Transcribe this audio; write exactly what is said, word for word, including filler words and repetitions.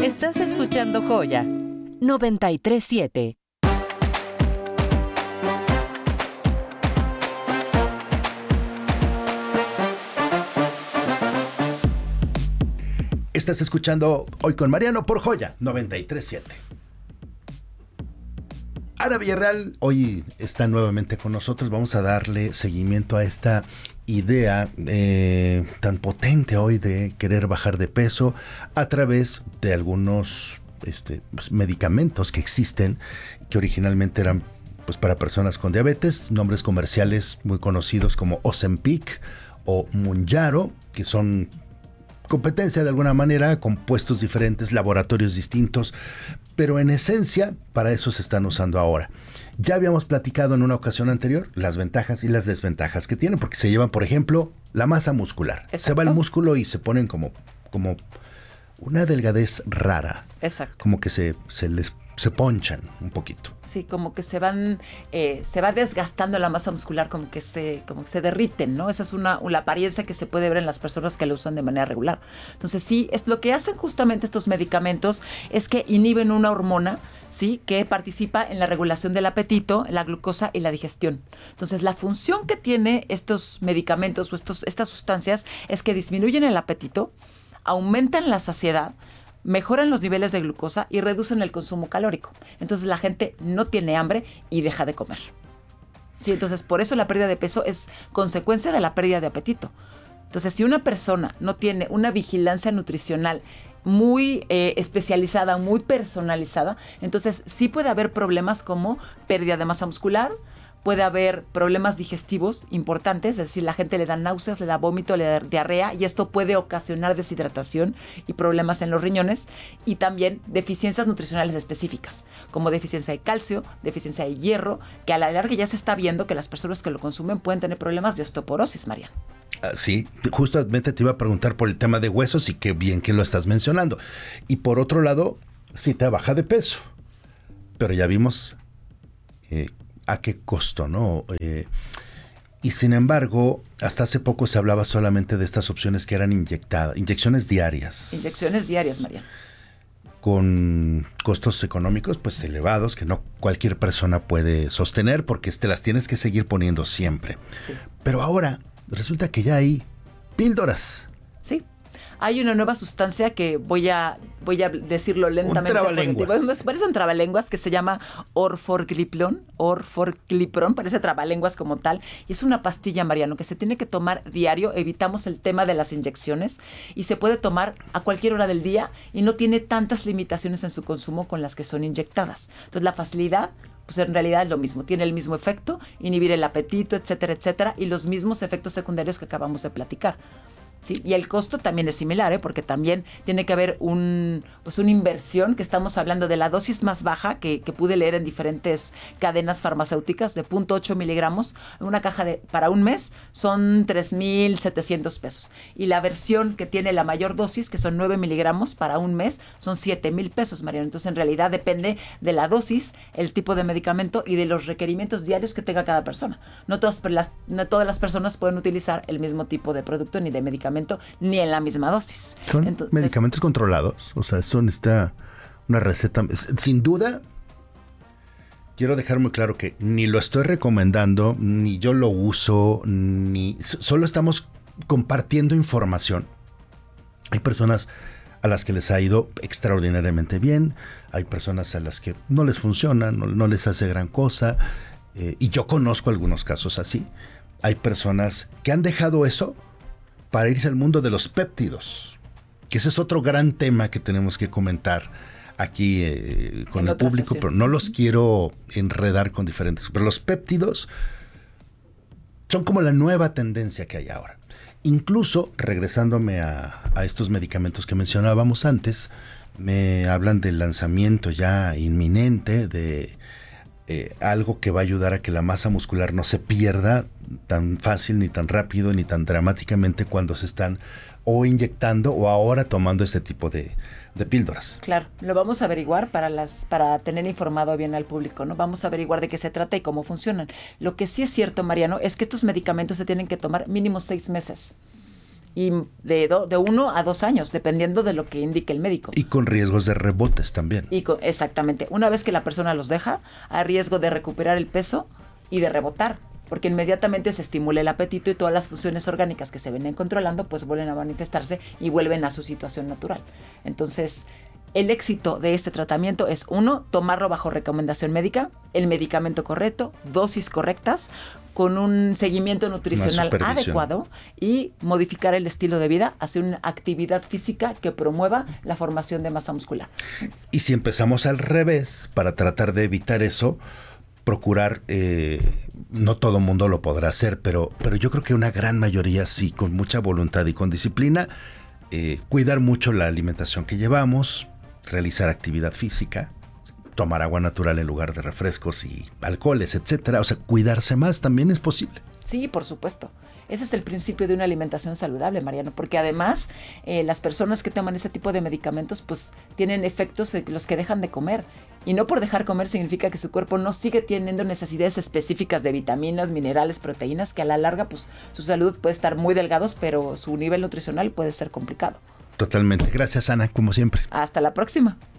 Estás escuchando Joya noventa y tres siete. Estás escuchando Hoy con Mariano por Joya noventa y tres siete. Ana Villarreal hoy está nuevamente con nosotros. Vamos a darle seguimiento a esta idea eh, tan potente hoy de querer bajar de peso a través de algunos este, pues, medicamentos que existen, que originalmente eran pues, para personas con diabetes, nombres comerciales muy conocidos como Ozempic o Mounjaro, que son competencia de alguna manera, compuestos diferentes, laboratorios distintos, pero en esencia para eso se están usando ahora. Ya habíamos platicado en una ocasión anterior las ventajas y las desventajas que tienen, porque se llevan, por ejemplo, la masa muscular. Exacto. Se va el músculo y se ponen como, como una delgadez rara. Exacto. Como que se, se les se ponchan un poquito. Sí, como que se van, eh, se va desgastando la masa muscular, como que se, como que se derriten, ¿no? Esa es una, una apariencia que se puede ver en las personas que lo usan de manera regular. Entonces sí, es lo que hacen justamente estos medicamentos es que inhiben una hormona, ¿sí?, que participa en la regulación del apetito, la glucosa y la digestión. Entonces la función que tiene estos medicamentos o estos, estas sustancias es que disminuyen el apetito, aumentan la saciedad, mejoran los niveles de glucosa y reducen el consumo calórico. Entonces la gente no tiene hambre y deja de comer. Sí, entonces por eso la pérdida de peso es consecuencia de la pérdida de apetito. Entonces si una persona no tiene una vigilancia nutricional muy eh, especializada, muy personalizada, entonces sí puede haber problemas como pérdida de masa muscular, puede haber problemas digestivos importantes, es decir, la gente le da náuseas, le da vómito, le da diarrea y esto puede ocasionar deshidratación y problemas en los riñones y también deficiencias nutricionales específicas, como deficiencia de calcio, deficiencia de hierro, que a la larga ya se está viendo que las personas que lo consumen pueden tener problemas de osteoporosis, Mariano. Uh, sí, justamente te iba a preguntar por el tema de huesos y qué bien que lo estás mencionando. Y por otro lado, sí te baja de peso, pero ya vimos eh, a qué costo, ¿no? Eh, y sin embargo, hasta hace poco se hablaba solamente de estas opciones que eran inyectadas, inyecciones diarias. Inyecciones diarias, Mariano. Con costos económicos pues elevados que no cualquier persona puede sostener porque te las tienes que seguir poniendo siempre. Sí. Pero ahora resulta que ya hay píldoras. Sí. Hay una nueva sustancia que voy a voy a decirlo lentamente. Un trabalenguas. Parece un trabalenguas que se llama Orforglipron. Orforglipron, parece trabalenguas como tal. Y es una pastilla, Mariano, que se tiene que tomar diario. Evitamos el tema de las inyecciones. Y se puede tomar a cualquier hora del día y no tiene tantas limitaciones en su consumo con las que son inyectadas. Entonces, la facilidad, pues en realidad es lo mismo. Tiene el mismo efecto, inhibir el apetito, etcétera, etcétera. Y los mismos efectos secundarios que acabamos de platicar. Sí, y el costo también es similar, ¿eh? Porque también tiene que haber un, pues una inversión, que estamos hablando de la dosis más baja que, que pude leer en diferentes cadenas farmacéuticas de cero punto ocho miligramos. Una caja de, para un mes son tres mil setecientos pesos. Y la versión que tiene la mayor dosis, que son nueve miligramos para un mes, son siete mil pesos, Mariano. Entonces, en realidad depende de la dosis, el tipo de medicamento y de los requerimientos diarios que tenga cada persona. No todas las, no todas las personas pueden utilizar el mismo tipo de producto ni de medicamento ni en la misma dosis. Son Entonces, medicamentos controlados, o sea, son esta una receta. Sin duda, quiero dejar muy claro que ni lo estoy recomendando, ni yo lo uso, ni solo estamos compartiendo información. Hay personas a las que les ha ido extraordinariamente bien, hay personas a las que no les funciona, no, no les hace gran cosa, eh, y yo conozco algunos casos así. Hay personas que han dejado eso para irse al mundo de los péptidos, que ese es otro gran tema que tenemos que comentar aquí eh, con en el público, sesión. Pero no los quiero enredar con diferentes. Pero los péptidos son como la nueva tendencia que hay ahora. Incluso, regresándome a, a estos medicamentos que mencionábamos antes, me hablan del lanzamiento ya inminente de eh, algo que va a ayudar a que la masa muscular no se pierda tan fácil, ni tan rápido, ni tan dramáticamente cuando se están o inyectando o ahora tomando este tipo de, de píldoras. Claro, lo vamos a averiguar para las para tener informado bien al público, ¿no? Vamos a averiguar de qué se trata y cómo funcionan. Lo que sí es cierto, Mariano, es que estos medicamentos se tienen que tomar mínimo seis meses. y de, do, de uno a dos años, dependiendo de lo que indique el médico. Y con riesgos de rebotes también. Y con, exactamente. Una vez que la persona los deja, hay riesgo de recuperar el peso y de rebotar, porque inmediatamente se estimula el apetito y todas las funciones orgánicas que se venían controlando, pues vuelven a manifestarse y vuelven a su situación natural. Entonces, el éxito de este tratamiento es, uno, tomarlo bajo recomendación médica, el medicamento correcto, dosis correctas, con un seguimiento nutricional adecuado y modificar el estilo de vida hacia una actividad física que promueva la formación de masa muscular. Y si empezamos al revés, para tratar de evitar eso, procurar, eh, no todo mundo lo podrá hacer, pero, pero yo creo que una gran mayoría sí, con mucha voluntad y con disciplina, eh, cuidar mucho la alimentación que llevamos, realizar actividad física, tomar agua natural en lugar de refrescos y alcoholes, etcétera. O sea, cuidarse más también es posible. Sí, por supuesto. Ese es el principio de una alimentación saludable, Mariano, porque además eh, las personas que toman ese tipo de medicamentos pues tienen efectos de los que dejan de comer. Y no por dejar comer significa que su cuerpo no sigue teniendo necesidades específicas de vitaminas, minerales, proteínas, que a la larga pues su salud puede estar muy delgados, pero su nivel nutricional puede ser complicado. Totalmente. Gracias, Ana, como siempre. Hasta la próxima.